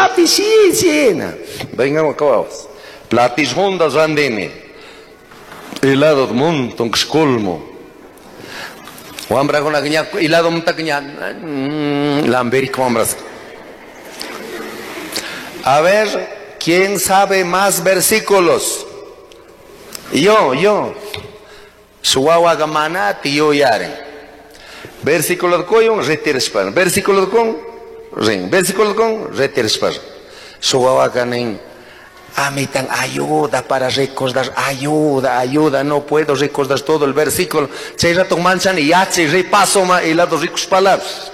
platis llena. Vengan acá vamos. Platis hondas andene. Helado de montón que colmo. Wambra con la guiña helado monta guiña. Lamberico wambras. A ver, ¿quién sabe más versículos? Yo. Suawa gamanati yo yaren. Versículo de coyon, retirespan. Versículo de con, ring. Versículo de con, retirespan. Suawa ganen. A mí tan ayuda para recordar, ayuda, no puedo recordar todo el versículo. Se rato manchan y ya se repaso más y las dos ricos palabras.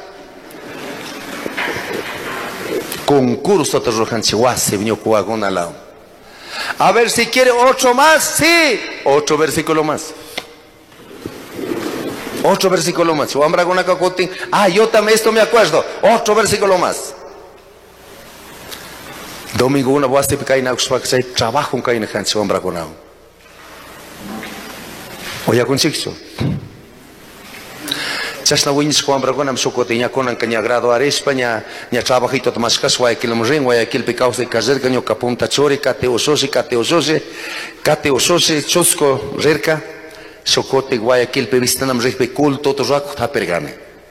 Concurso te rojan chihuase, vino cuagón al lado. A ver si quiere 8 más, sí, 8 versículos más. 8 versículos más. Yo también esto me acuerdo. 8 versículos más. Domingo una voz de pequeña que trabajo en la cancha hombre con agua. Oye con chico. Chas na winis ko ambra con am socote nya con kanya grado a España nya trabajito más caso hay que lo ring hay que el pecado de caser que no capunta chore cate osose chosco cerca socote Guayaquil pevista nam respe culto to rak ta pergame.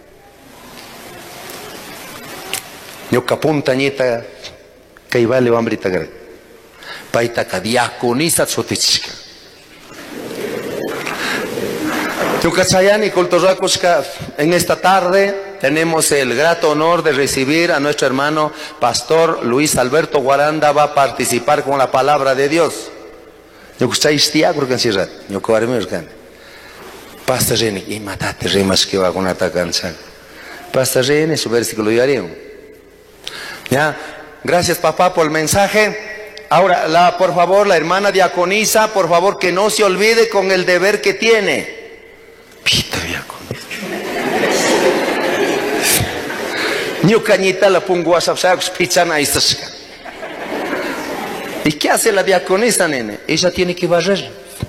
No capunta nieta que vale ambrita gre. Paita kadiakonisa sotichka. En esta tarde tenemos el grato honor de recibir a nuestro hermano pastor Luis Alberto Guaranda. Va a participar con la palabra de Dios. Pastor Reni, y matate remas que va con atacanza. Pastor Reni, su versículo diario. Ya, gracias papá por el mensaje. Ahora, por favor, la hermana diaconisa, por favor, que no se olvide con el deber que tiene. Pita diaconisa. Ni cañita la pongo a sabsar pichana estas. ¿Y qué hace la diaconisa, nene? Ella tiene que barrer.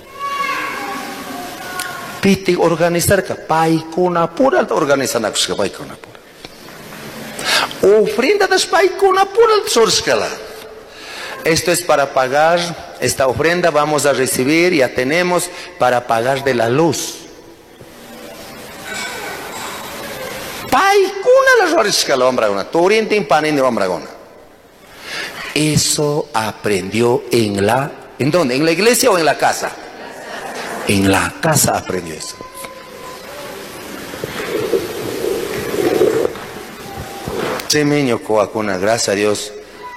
Piti organizar que paikuna pura organizan que paikuna pura. Ofrenda de paikuna pura sorskala. Esto es para pagar esta ofrenda, vamos a recibir, ya tenemos para pagar de la luz. Paikuna la sorskala ombragona, turintin panin ombragona. Eso aprendió ¿en dónde? ¿En la iglesia o en la casa? En la casa aprendió eso. Semeño coacuna, gracias a Dios.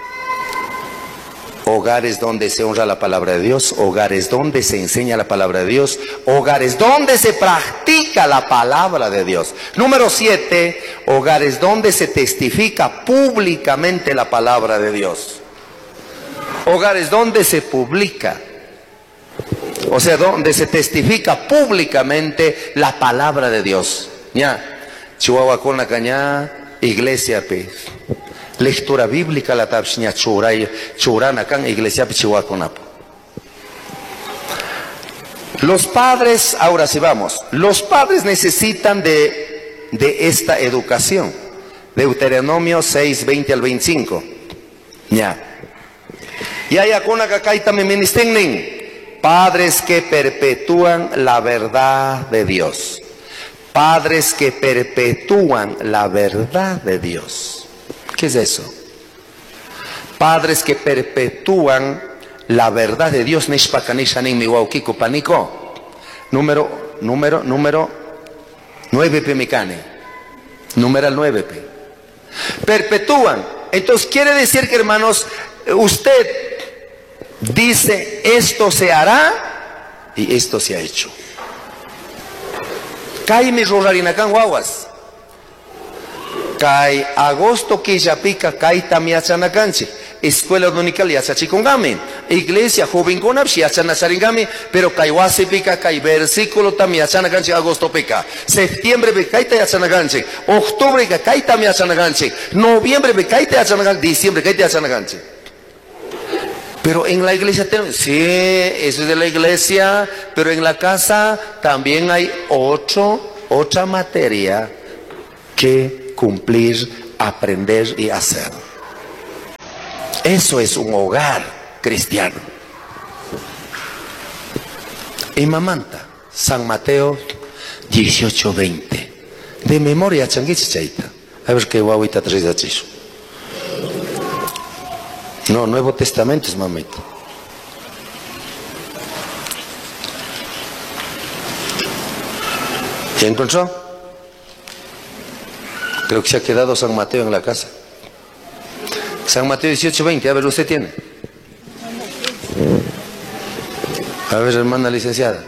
Hogares donde se honra la palabra de Dios, hogares donde se enseña la palabra de Dios, hogares donde se practica la palabra de Dios. Número 7, hogares donde se testifica públicamente la palabra de Dios. Hogares donde se publica, o sea, donde se testifica públicamente la palabra de Dios. Ya, Chihuahua con la caña, iglesia pe. Lectura bíblica la tapsiña churana can iglesia pe Chihuahua con apo. Los padres, ahora sí vamos, los padres necesitan de esta educación. Deuteronomio 6, 20 al 25. Ya. Y hay acuna cacaita me ministenen. Padres que perpetúan la verdad de Dios. Padres que perpetúan la verdad de Dios. ¿Qué es eso? Padres que perpetúan la verdad de Dios. Número 9 pe mecane. Numeral 9 pe. Perpetúan. Entonces quiere decir que, hermanos, usted dice esto se hará y esto se ha hecho. Kai mi rorarina can guaguas. Kai agosto que ya pica kai tamiachana canche. Escuela dominical ya chachikongame. Iglesia joven con abshiachana saringame. Pero kai wase pica kai versículo tamiachana canche agosto pica. Septiembre pica kai tamiachana canche. Octubre pica kai tamiachana canche. Noviembre pica kai tamiachana canche. Diciembre kai tamiachana canche. Pero en la iglesia, sí, eso es de la iglesia, pero en la casa también hay otra materia que cumplir, aprender y hacer. Eso es un hogar cristiano. Imamanta, San Mateo 18:20. De memoria, changuichichaita. A ver qué guaguita traes a chiso. No, Nuevo Testamento es mamita. ¿Ya encontró? Creo que se ha quedado San Mateo en la casa. San Mateo 18:20, a ver, usted tiene. A ver, hermana licenciada.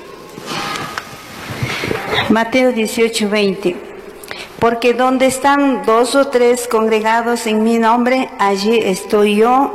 Mateo 18:20. Porque donde están 2 o 3 congregados en mi nombre, allí estoy yo